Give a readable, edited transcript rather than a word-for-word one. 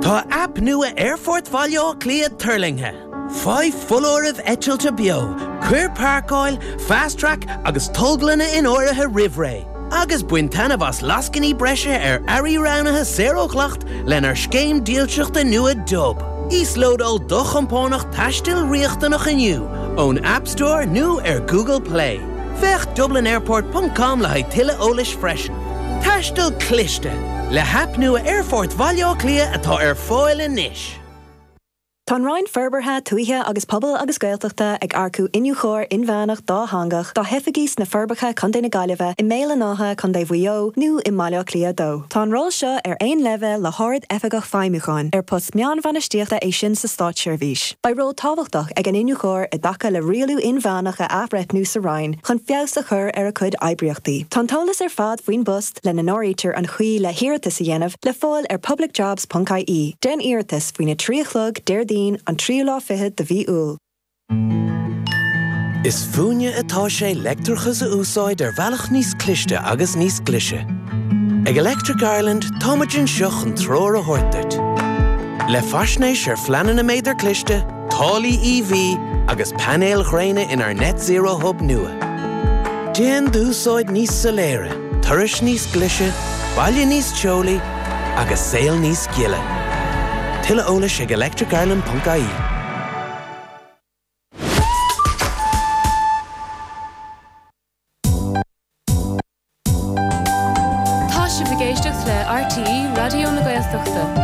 Tá app nua Airfort Valio Clia Turlinghe. 5 full hour of Etchelta bio, queer park oil, fast track, agus tolglana in oraha rivray. Agus buintana vas laskini brescia Ari raunaha 0 clacht, len scheme deelchucht de nua dub. Load al dochamponach tastil riachtanach inu. On App Store, nu Google Play. Vech DublinAirport.com la tille olish freshen. Tastil kliste. Le hap nua Airfort Valio Clia atá foil in nish. Tá Ryan Ferberha tuithe agus pobl agus gaeltachta ag arcú inniu chóir inmheannach dá hangach dá hefagís na Ferbercha chun déna gaiileh I méile nátha chun dé bhuio nu I máile clia dó. Tá rol seo ein leve le hard efagach feimiúcháin pos meán bhanistíochta é sin sa Stát Seirbhís. Ba rol táhachtach ag an inniu chóir I dacha le rialú inmheannach a afretnú sa Ryan chun fios a chur a chud aibriochtaí. Tá tolas fad faoin bust le na nóítar an chuí le hiartas a dhéanamh le fáil publicjobs.ie. Den iartas faoin na tríochlog déir an tríolá fihid de bhí úl. Is fúne atá sé lectrachas a úsáid bhealach níos cliste agus níos glise. Ag Electric Ireland, táimeann seach an tróir a thuirteart. Le faisnéis fleanan a méidir cliste, tálaí EV agus panéal chréine in our net zero hub nua. Déan d'úsáid níos soléire, turais níos glise, baile níos teolaí agus saol níos giile. Tilla ólas ag electricireland.ie. Tá si bhgéisteach le RTE Radio na Gaeltachta.